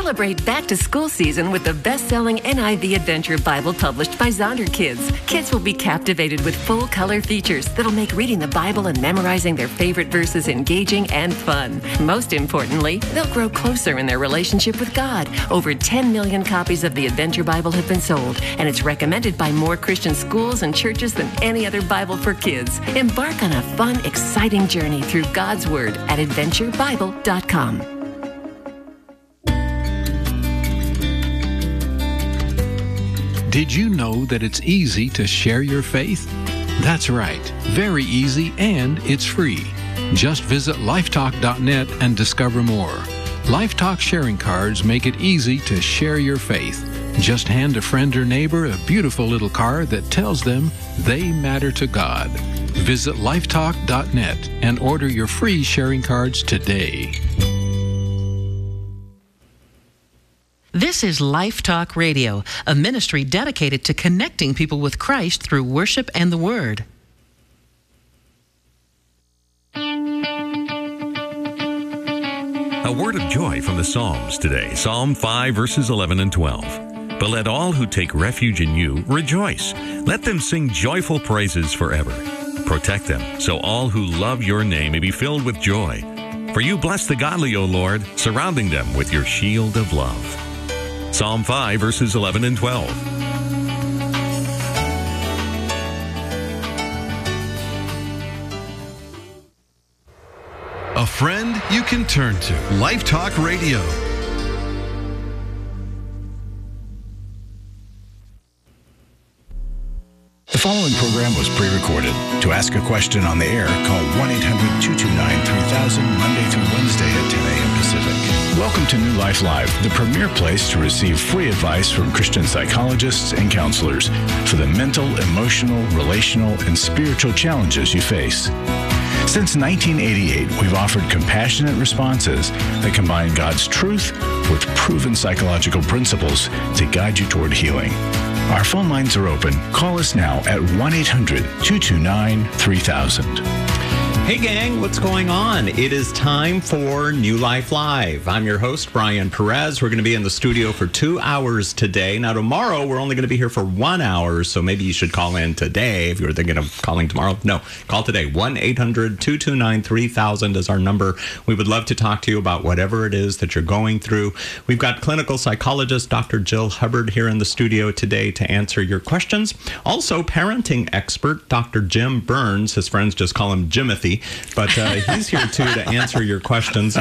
Celebrate back-to-school season with the best-selling NIV Adventure Bible published by Zonder Kids. Kids will be captivated with full-color features that'll make reading the Bible and memorizing their favorite verses engaging and fun. Most importantly, they'll grow closer in their relationship with God. Over 10 million copies of the Adventure Bible have been sold, and it's recommended by more Christian schools and churches than any other Bible for kids. Embark on a fun, exciting journey through God's Word at adventurebible.com. Did you know that it's easy to share your faith? That's right, very easy, and it's free. Just visit lifetalk.net and discover more. Lifetalk sharing cards make it easy to share your faith. Just hand a friend or neighbor a beautiful little card that tells them they matter to God. Visit lifetalk.net and order your free sharing cards today. This is Life Talk Radio, a ministry dedicated to connecting people with Christ through worship and the Word. A word of joy from the Psalms today. Psalm 5, verses 11 and 12. But let all who take refuge in you rejoice. Let them sing joyful praises forever. Protect them, so all who love your name may be filled with joy. For you bless the godly, O Lord, surrounding them with your shield of love. Psalm 5, verses 11 and 12. A friend you can turn to. Life Talk Radio. The following program was pre-recorded. To ask a question on the air, call 1-800-229-3000 Monday through Wednesday at 10 a.m. Pacific. Welcome to New Life Live, the premier place to receive free advice from Christian psychologists and counselors for the mental, emotional, relational, and spiritual challenges you face. Since 1988, we've offered compassionate responses that combine God's truth with proven psychological principles to guide you toward healing. Our phone lines are open. Call us now at 1-800-229-3000. Hey gang, what's going on? It is time for New Life Live. I'm your host, Brian Perez. We're going to be in the studio for 2 hours today. Now tomorrow, we're only going to be here for 1 hour, so maybe you should call in today if you were thinking of calling tomorrow. No, call today. 1-800-229-3000 is our number. We would love to talk to you about whatever it is that you're going through. We've got clinical psychologist Dr. Jill Hubbard here in the studio today to answer your questions. Also, parenting expert Dr. Jim Burns. His friends just call him Jimothy. But he's here, too, to answer your questions.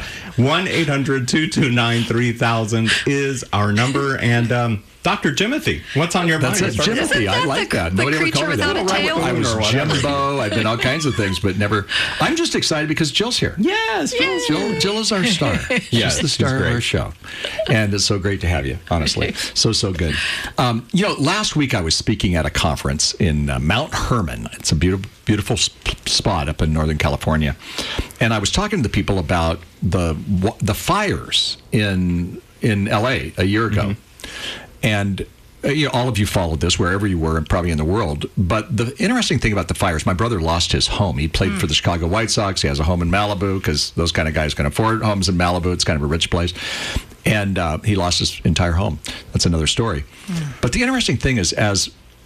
1-800-229-3000 is our number. And Dr. Jimothy, what's on your mind? That's it, Jimothy. I like that. Nobody ever called me that. I was Jimbo. I've been all kinds of things, but never. I'm just excited because Jill's here. Yes. Jill is our star. She's the star of our show. And it's so great to have you, honestly. So good. Last week I was speaking at a conference in Mount Hermon. It's a beautiful spot up in Northern California. And I was talking to the people about the fires in L.A. a year ago. Mm-hmm. And all of you followed this wherever you were and probably in the world. But the interesting thing about the fires, my brother lost his home. He played for the Chicago White Sox. He has a home in Malibu because those kind of guys can afford homes in Malibu. It's kind of a rich place. And he lost his entire home. That's another story. But the interesting thing is as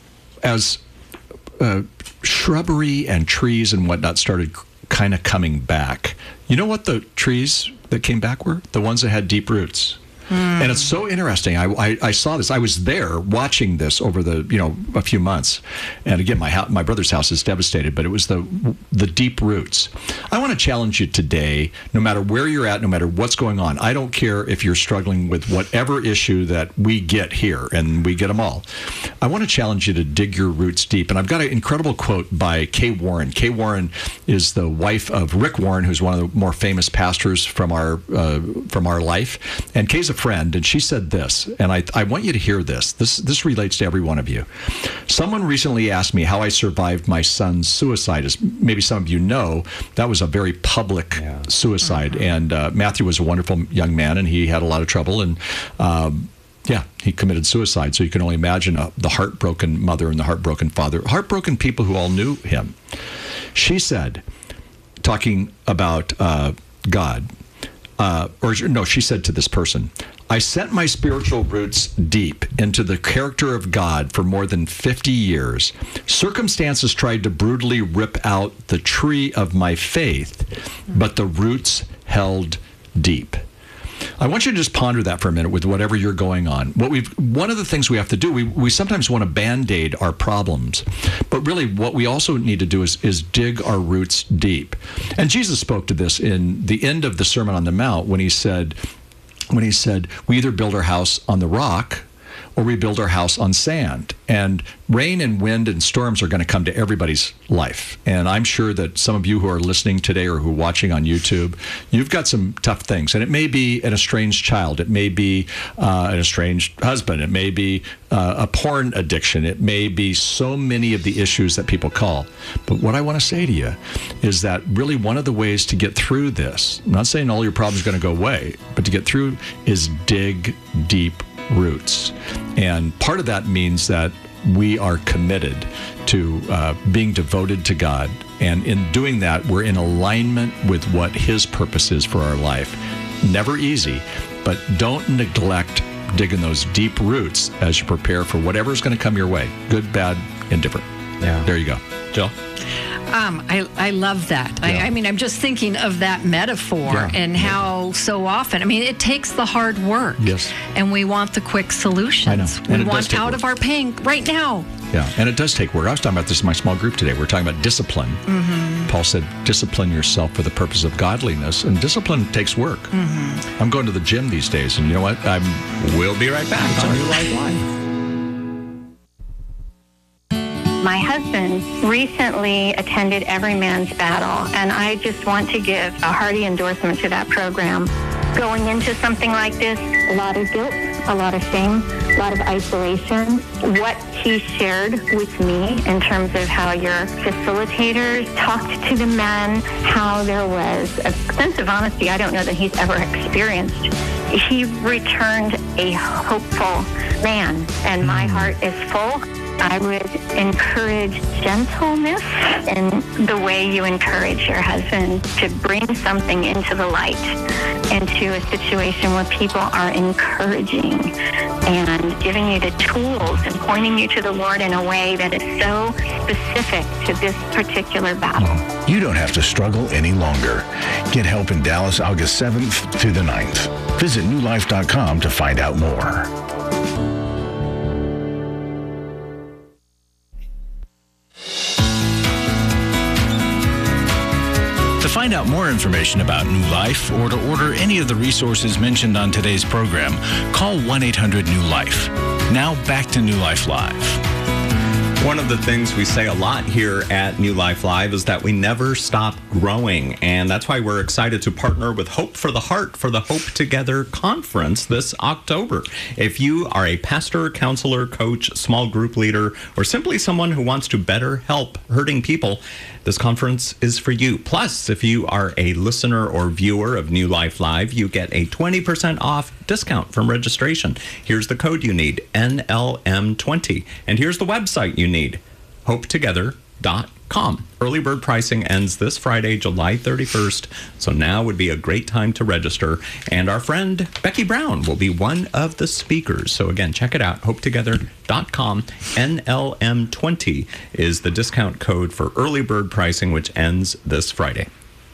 shrubbery and trees and whatnot started kind of coming back, you know what the trees that came back were? The ones that had deep roots. And it's so interesting. I saw this. I was there watching this over a few months. And again, my brother's house is devastated, but it was the deep roots. I want to challenge you today, no matter where you're at, no matter what's going on. I don't care if you're struggling with whatever issue that we get here, and we get them all. I want to challenge you to dig your roots deep. And I've got an incredible quote by Kay Warren. Kay Warren is the wife of Rick Warren, who's one of the more famous pastors from our life. And Kay's a friend, and she said this, and I want you to hear this. This relates to every one of you. Someone recently asked me how I survived my son's suicide. As maybe some of you know, that was a very public suicide, and Matthew was a wonderful young man, and he had a lot of trouble, and he committed suicide. So you can only imagine the heartbroken mother and the heartbroken father, heartbroken people who all knew him. She said, talking about God, she said to this person, I sent my spiritual roots deep into the character of God for more than 50 years. Circumstances tried to brutally rip out the tree of my faith, but the roots held deep. I want you to just ponder that for a minute with whatever you're going on. One of the things we have to do, we sometimes want to Band-Aid our problems, but really what we also need to do is dig our roots deep. And Jesus spoke to this in the end of the Sermon on the Mount when he said, we either build our house on the rock or we build our house on sand. And rain and wind and storms are going to come to everybody's life. And I'm sure that some of you who are listening today or who are watching on YouTube, you've got some tough things. And it may be an estranged child. It may be an estranged husband. It may be a porn addiction. It may be so many of the issues that people call. But what I want to say to you is that really one of the ways to get through this, I'm not saying all your problems are going to go away, but to get through is dig deep roots. And part of that means that we are committed to being devoted to God. And in doing that, we're in alignment with what His purpose is for our life. Never easy, but don't neglect digging those deep roots as you prepare for whatever's going to come your way. Good, bad, indifferent. Yeah. There you go. Jill? I love that. Yeah. I mean, I'm just thinking of that metaphor and how so often, I mean, it takes the hard work. Yes. And we want the quick solutions. I know. And we want out of our pain right now. Yeah, and it does take work. I was talking about this in my small group today. We're talking about discipline. Mm-hmm. Paul said, discipline yourself for the purpose of godliness. And discipline takes work. Mm-hmm. I'm going to the gym these days, and you know what? We'll be right back on New Life Live. My husband recently attended Every Man's Battle, and I just want to give a hearty endorsement to that program. Going into something like this, a lot of guilt, a lot of shame, a lot of isolation. What he shared with me in terms of how your facilitators talked to the men, how there was a sense of honesty I don't know that he's ever experienced. He returned a hopeful man, and my heart is full. I would encourage gentleness in the way you encourage your husband to bring something into the light, into a situation where people are encouraging and giving you the tools and pointing you to the Lord in a way that is so specific to this particular battle. You don't have to struggle any longer. Get help in Dallas August 7th through the 9th. Visit newlife.com to find out more. To find out more information about New Life or to order any of the resources mentioned on today's program, call 1-800-NEW-LIFE. Now back to New Life Live. One of the things we say a lot here at New Life Live is that we never stop growing. And that's why we're excited to partner with Hope for the Heart for the Hope Together Conference this October. If you are a pastor, counselor, coach, small group leader, or simply someone who wants to better help hurting people, this conference is for you. Plus, if you are a listener or viewer of New Life Live, you get a 20% off discount from registration. Here's the code you need, NLM20. And here's the website you need, hopetogether.com. Early bird pricing ends this Friday, July 31st, so now would be a great time to register. And our friend Becky Brown will be one of the speakers. So again, check it out, hopetogether.com. NLM20 is the discount code for early bird pricing, which ends this Friday.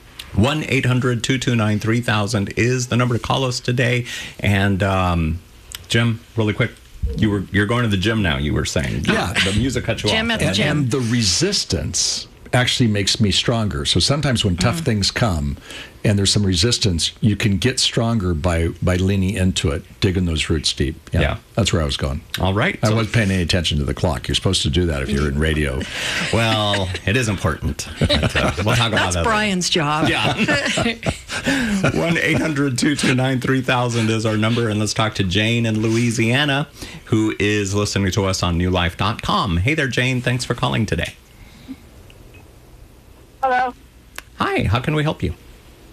1-800-229-3000 is the number to call us today. And Jim, really quick, you're going to the gym now, you were saying. Yeah. The music cut you Gym off. at the gym. And the resistance actually makes me stronger. So sometimes when tough things come and there's some resistance, you can get stronger by leaning into it, digging those roots deep. Yeah. That's where I was going. All right. I wasn't paying any attention to the clock. You're supposed to do that if you're in radio. Well, it is important. But, we'll talk about That's that Brian's job. Yeah. 1-800-229-3000 is our number. And let's talk to Jane in Louisiana, who is listening to us on newlife.com. Hey there, Jane. Thanks for calling today. Hello. Hi. How can we help you?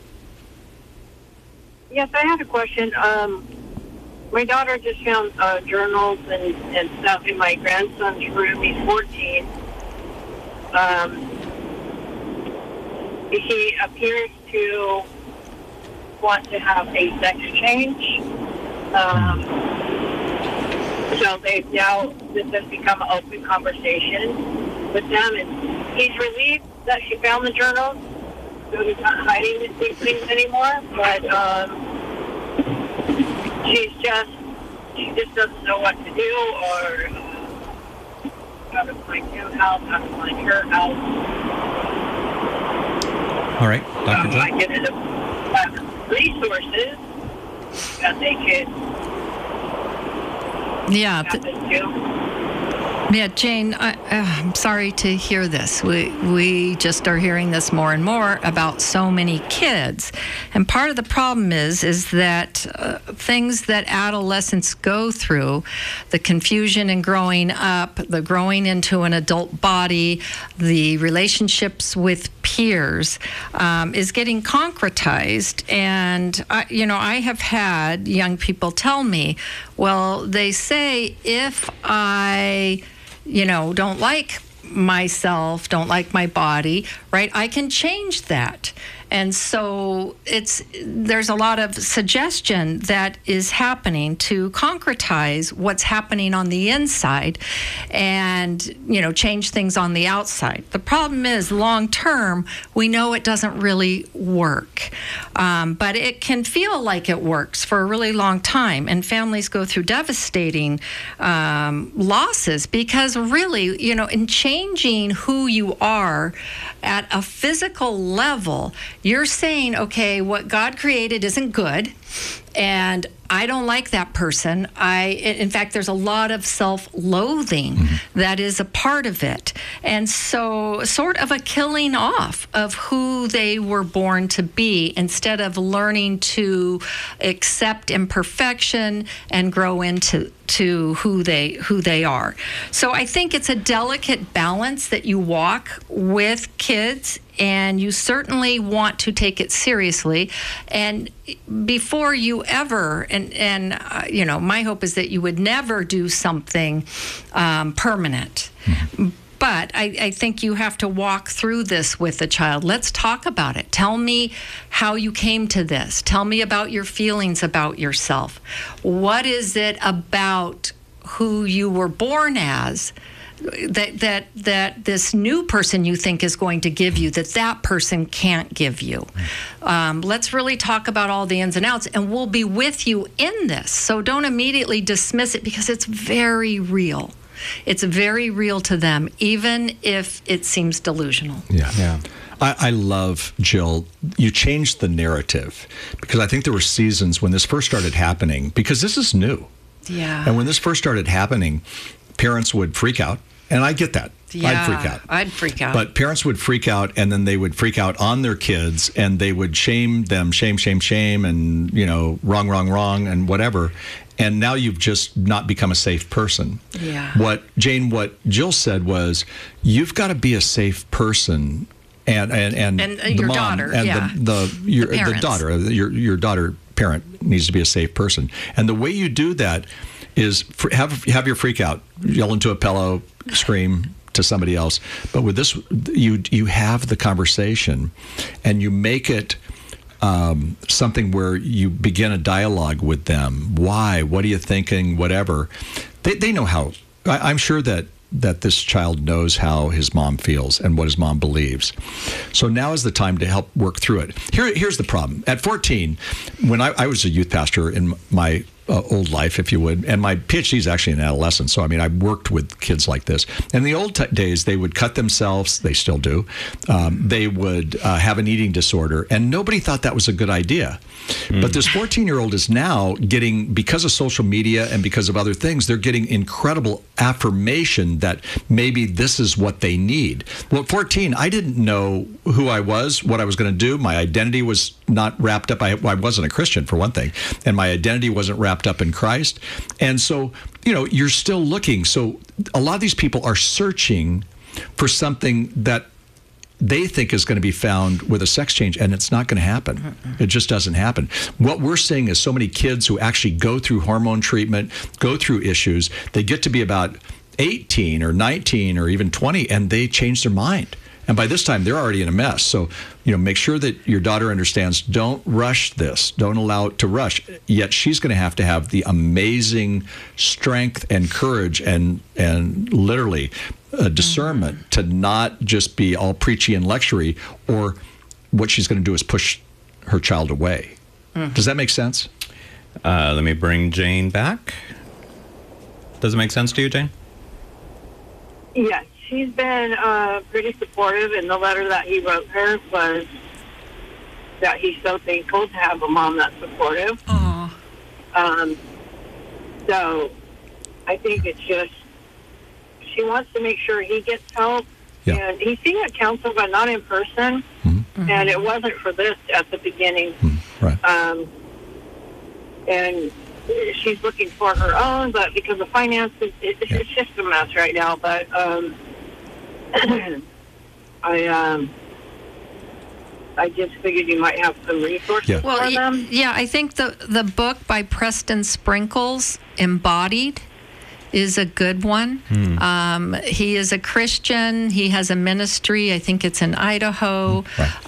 Yes, I had a question. My daughter just found journals and stuff in my grandson's room. He's 14. He appears to want to have a sex change. So this has become an open conversation with them, and he's relieved that she found the journals, so he's not hiding these things anymore. But she just doesn't know what to do, or how to find his house, how to find her house. All right, Dr. Jill. I get it resources that they could. Yeah. Yeah, Jane, I'm sorry to hear this. We just are hearing this more and more about so many kids. And part of the problem is that things that adolescents go through, the confusion in growing up, the growing into an adult body, the relationships with peers, is getting concretized. And, I have had young people tell me, well, they say if I don't like myself, don't like my body, right? I can change that. And so there's a lot of suggestion that is happening to concretize what's happening on the inside and, change things on the outside. The problem is long term, we know it doesn't really work. But it can feel like it works for a really long time. And families go through devastating losses because really, in changing who you are at a physical level, you're saying, okay, what God created isn't good, and I don't like that person. In fact, there's a lot of self-loathing that is a part of it. And so sort of a killing off of who they were born to be instead of learning to accept imperfection and grow into who they are. So I think it's a delicate balance that you walk with kids, and you certainly want to take it seriously. And before you ever, my hope is that you would never do something permanent. But I think you have to walk through this with the child. Let's talk about it. Tell me how you came to this. Tell me about your feelings about yourself. What is it about who you were born as that this new person you think is going to give you that person can't give you? Let's really talk about all the ins and outs, and we'll be with you in this. So don't immediately dismiss it, because it's very real. It's very real to them, even if it seems delusional. Yeah. I love, Jill, you changed the narrative, because I think there were seasons when this first started happening, because this is new. Yeah. And when this first started happening, parents would freak out. And I get that. Yeah, I'd freak out. But But parents would freak out, and then they would freak out on their kids, and they would shame them, shame, and, wrong, and whatever. And now you've just not become a safe person. Yeah. What Jill said was, you've got to be a safe person, and the your mom daughter, and the daughter, your daughter parent needs to be a safe person. And the way you do that is have your freak out, yell into a pillow, scream to somebody else. But with this, you have the conversation, and you make it something where you begin a dialogue with them. Why? What are you thinking? Whatever. They know how. I'm sure that this child knows how his mom feels and what his mom believes. So now is the time to help work through it. Here's the problem. At 14, when I was a youth pastor in my old life, if you would, and my PhD is actually in adolescence. So, I worked with kids like this. In the old days, they would cut themselves. They still do. They would have an eating disorder, and nobody thought that was a good idea. But this 14-year-old is now getting, because of social media and because of other things, they're getting incredible affirmation that maybe this is what they need. Well, at 14, I didn't know who I was, what I was going to do. My identity was not wrapped up. I wasn't a Christian, for one thing, and my identity wasn't wrapped up in Christ. And so, you're still looking. So a lot of these people are searching for something that they think is going to be found with a sex change, and it's not going to happen. It just doesn't happen. What we're seeing is so many kids who actually go through hormone treatment, go through issues. They get to be about 18 or 19 or even 20, and they change their mind. And by this time, they're already in a mess. So, make sure that your daughter understands, don't rush this. Don't allow it to rush. Yet she's going to have the amazing strength and courage and literally discernment to not just be all preachy and lectury, or what she's going to do is push her child away. Does that make sense? Let me bring Jane back. Does it make sense to you, Jane? Yes, she's been pretty supportive, and the letter that he wrote her was that he's so thankful to have a mom that's supportive. So I think it's just she wants to make sure he gets help. Yeah. And he's seeing a counselor, but not in person. And it wasn't for this at the beginning. Right. And she's looking for her own, but because of finances, it's just a mess right now. But I just figured you might have some resources for them. Yeah, I think the book by Preston Sprinkles, Embodied, is a good one. He is a Christian. He has a ministry, I think it's in Idaho,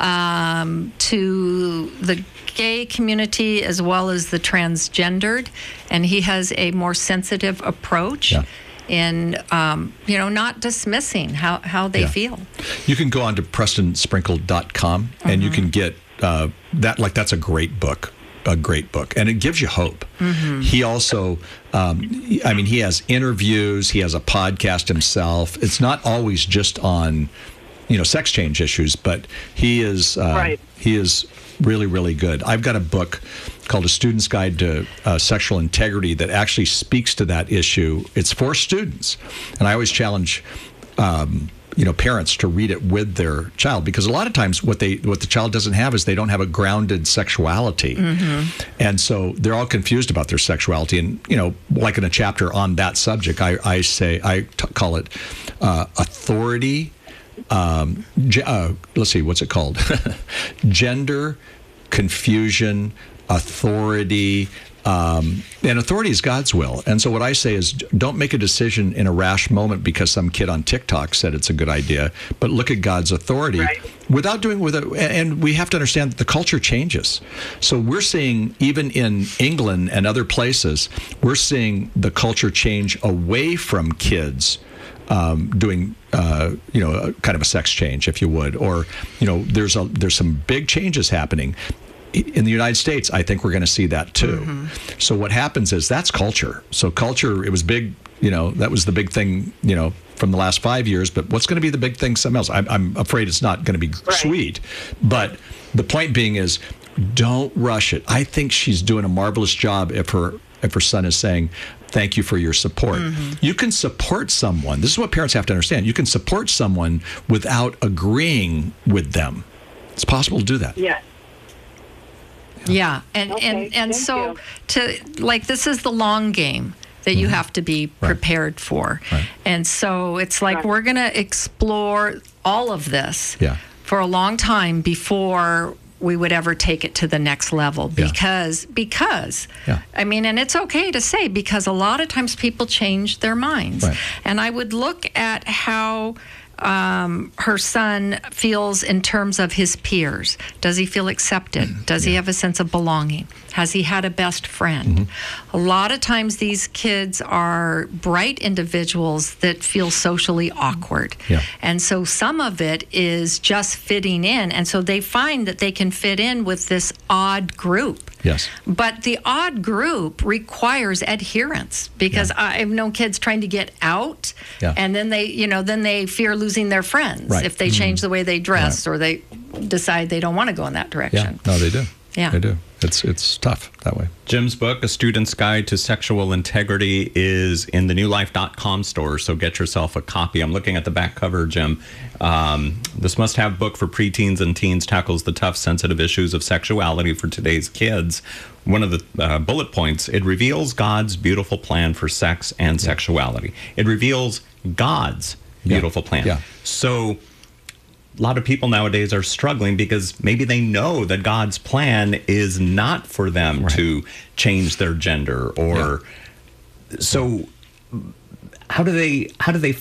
to the gay community as well as the transgendered. And he has a more sensitive approach in, not dismissing how they feel. You can go on to PrestonSprinkle.com and you can get that. Like, that's a great book. And it gives you hope. He also, he has interviews, he has a podcast himself. It's not always just on, sex change issues, but he is really, really good. I've got a book called A Student's Guide to Sexual Integrity that actually speaks to that issue. It's for students. And I always challenge parents to read it with their child, because a lot of times what the child doesn't have is they don't have a grounded sexuality. And so they're all confused about their sexuality. And, like in a chapter on that subject, I call it authority. Let's see, what's it called? Gender, confusion, authority. And authority is God's will. And so what I say is, don't make a decision in a rash moment because some kid on TikTok said it's a good idea, but look at God's authority without doing with it. And we have to understand that the culture changes. So we're seeing, even in England and other places, we're seeing the culture change away from kids doing, kind of a sex change, if you would, or, there's some big changes happening. In the United States, I think we're going to see that too. So what happens is that's culture. So culture, it was big, that was the big thing, from the last 5 years. But what's going to be the big thing? Something else. I'm afraid it's not going to be sweet. But the point being is, don't rush it. I think she's doing a marvelous job if her son is saying, thank you for your support. You can support someone. This is what parents have to understand. You can support someone without agreeing with them. It's possible to do that. Yes. Yeah, and so this is the long game that you have to be prepared for. And so it's like we're going to explore all of this for a long time before we would ever take it to the next level, because and it's okay to say, because a lot of times people change their minds. And I would look at how her son feels in terms of his peers. Does he feel accepted? Does he have a sense of belonging? Has he had a best friend? A lot of times these kids are bright individuals that feel socially awkward. And so some of it is just fitting in. And so they find that they can fit in with this odd group. But the odd group requires adherence, because I've known kids trying to get out, and then they fear losing their friends if they change the way they dress or they decide they don't want to go in that direction. No, they do. They do. It's tough that way. Jim's book, A Student's Guide to Sexual Integrity, is in the newlife.com store, so get yourself a copy. I'm looking at the back cover, Jim. This must-have book for preteens and teens tackles the tough, sensitive issues of sexuality for today's kids. One of the bullet points, it reveals God's beautiful plan for sex and sexuality. It reveals God's beautiful plan. So a lot of people nowadays are struggling because maybe they know that God's plan is not for them to change their gender, or so how do they